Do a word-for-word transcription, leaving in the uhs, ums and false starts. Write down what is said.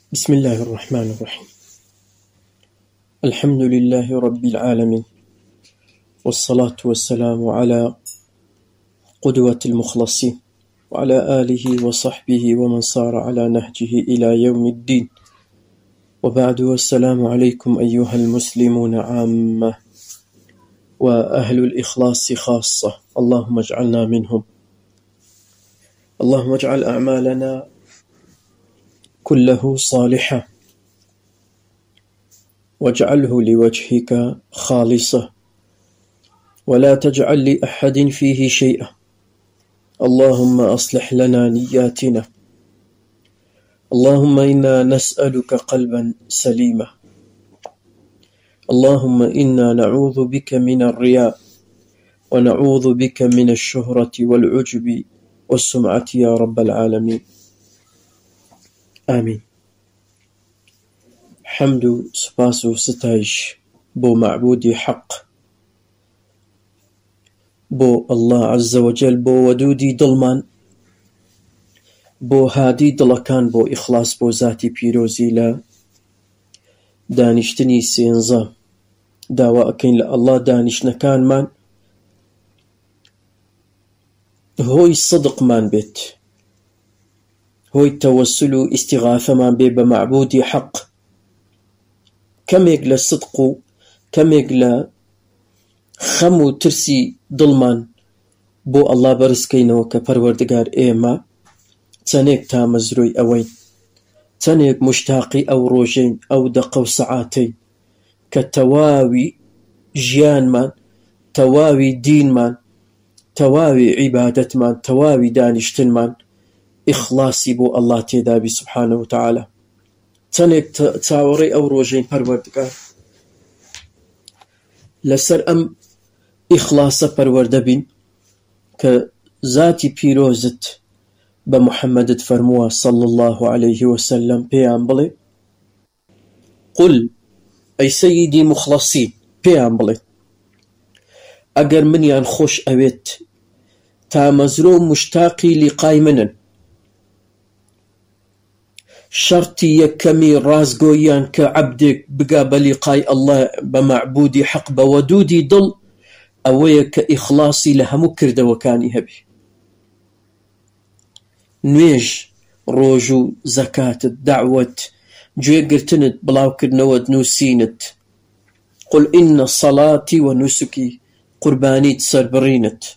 بسم الله الرحمن الرحيم. الحمد لله رب العالمين، والصلاة والسلام على قدوة المخلصين، وعلى آله وصحبه ومن صار على نهجه إلى يوم الدين، وبعد. والسلام عليكم أيها المسلمون عامة، وأهل الإخلاص خاصة. اللهم اجعلنا منهم. اللهم اجعل أعمالنا كله صالحة، واجعله لوجهك خالصة، ولا تجعل لأحد فيه شيئا. اللهم أصلح لنا نياتنا. اللهم إنا نسألك قلبا سليما. اللهم إنا نعوذ بك من الرياء، ونعوذ بك من الشهرة والعجب والسمعة يا رب العالمين. آمين. حمد و سپاس و ستایش بو معبودی حق، بو الله عز وجل، بو ودودی دڵمان، بو هادی دڵەکان، بو ئیخلاس، بو ذاتی پیرۆزی. لە دانیشتنی سێنزە داوا ئەکەین لە ئەڵڵا دانیشتنەکانمان هۆی سەدقمان بێت، هۆی تەوەسل و ئیستیغاثەمان بێ بە معبودی حەق. کەمێک لە سدق و کەمێک لە خەم و ترسی دڵمان بۆ ئەڵڵا بەرزکەینەوە کە پەروەردگار ئێمە چەندێک تامەزرۆی ئەوەین، چەندێک مشتاقی ئەو ڕۆژەین، ئەو دەقە و سەعاتەین کە تەواوی ژیانمان، تەواوی دینمان، تەواوی عیبادەتمان، تەواوی دانیشتنمان ئیخلاسی بۆ ئەڵڵا تێدابی سوبحانە وتەعالا. چەندێک چاوەڕێی ئەو ڕۆژەین پەروەردگار لەسەر ئەم ئیخلاسە پەروەردە بین کە ذاتی پیرۆزت بە محەممەدت فەرمووە صلی الله عليه وسلم، پێیان بڵێ: قل ئەی سەییدی مخلەسین، پێیان بڵێ ئەگەر منیان خۆش ئەوێت تامەزرۆ و مشتاقی لیقای منن، شەرتی یەکەمی ڕازگۆییان کە عەبدێک بگا بە لیقای ئەڵڵا بە معبودی حەق بە وەدودی دڵ ئەوەیە کە ئیخلاسی لە هەموو کردەوەکانی هەبێ. نوێژ، ڕۆژ و زەکاتت، دەعوەت، گوێگرتنت، بڵاوکردنەوەت، نووسینت. قل ئینە سەڵاتی و نوسکی، قوربانیت، سەربڕینت.